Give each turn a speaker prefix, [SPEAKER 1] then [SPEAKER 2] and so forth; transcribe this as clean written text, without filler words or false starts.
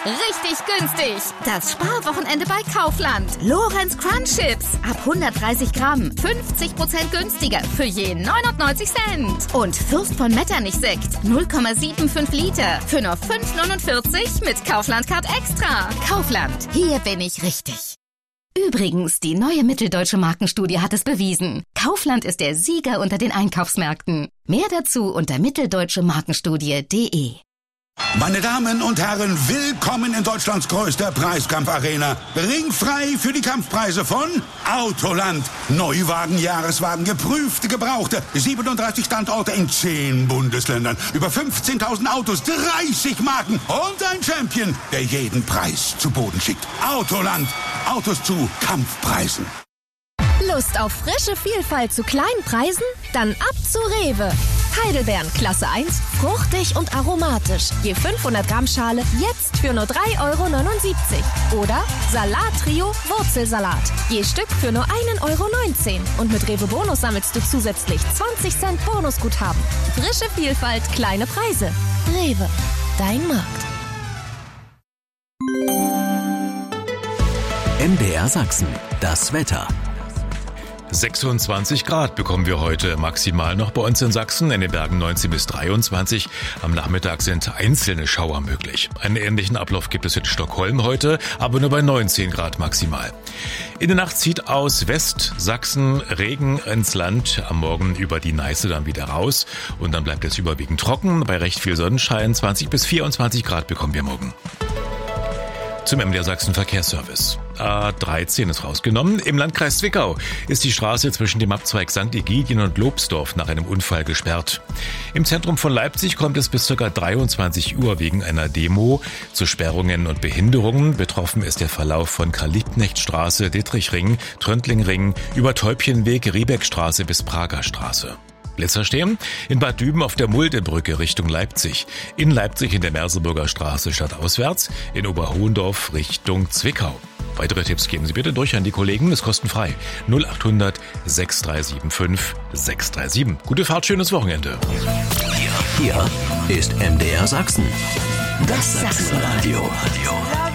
[SPEAKER 1] Richtig günstig. Das Sparwochenende bei Kaufland. Lorenz Crunch Chips. Ab 130 Gramm. 50% günstiger. Für je 99 Cent. Und Fürst von Metternich Sekt. 0,75 Liter. Für nur 5,49 mit Kaufland Card Extra. Kaufland. Hier bin ich richtig. Übrigens, die neue Mitteldeutsche Markenstudie hat es bewiesen. Kaufland ist der Sieger unter den Einkaufsmärkten. Mehr dazu unter mitteldeutschemarkenstudie.de.
[SPEAKER 2] Meine Damen und Herren, willkommen in Deutschlands größter Preiskampfarena. Ringfrei für die Kampfpreise von Autoland. Neuwagen, Jahreswagen, geprüfte, gebrauchte. 37 Standorte in 10 Bundesländern. Über 15.000 Autos, 30 Marken und ein Champion, der jeden Preis zu Boden schickt. Autoland. Autos zu Kampfpreisen.
[SPEAKER 3] Lust auf frische Vielfalt zu kleinen Preisen? Dann ab zu Rewe. Heidelbeeren Klasse 1, fruchtig und aromatisch. Je 500 Gramm Schale jetzt für nur 3,79 €. Oder Salat-Trio Wurzelsalat. Je Stück für nur 1,19 €. Und mit Rewe Bonus sammelst du zusätzlich 20 Cent Bonusguthaben. Frische Vielfalt, kleine Preise. Rewe, dein Markt.
[SPEAKER 4] MDR Sachsen, das Wetter.
[SPEAKER 5] 26 Grad bekommen wir heute maximal noch bei uns in Sachsen, in den Bergen 19 bis 23. Am Nachmittag sind einzelne Schauer möglich. Einen ähnlichen Ablauf gibt es in Stockholm heute, aber nur bei 19 Grad maximal. In der Nacht zieht aus Westsachsen Regen ins Land, am Morgen über die Neiße dann wieder raus und dann bleibt es überwiegend trocken. Bei recht viel Sonnenschein 20 bis 24 Grad bekommen wir morgen. Zum MDR Sachsen Verkehrsservice. A13 ist rausgenommen. Im Landkreis Zwickau ist die Straße zwischen dem Abzweig St. Egidien und Lobsdorf nach einem Unfall gesperrt. Im Zentrum von Leipzig kommt es bis ca. 23 Uhr wegen einer Demo zu Sperrungen und Behinderungen. Betroffen ist der Verlauf von Karl-Liebknecht-Straße, Dittrichring, Tröntlingring über Täubchenweg, Riebeckstraße bis Prager Straße. Blitzer stehen in Bad Düben auf der Muldebrücke Richtung Leipzig. In Leipzig in der Merseburger Straße stadtauswärts, in Oberhohendorf Richtung Zwickau. Weitere Tipps geben Sie bitte durch an die Kollegen, ist kostenfrei. 0800 6375 637. Gute Fahrt, schönes Wochenende.
[SPEAKER 4] Hier ist MDR Sachsen. Das Sachsenradio.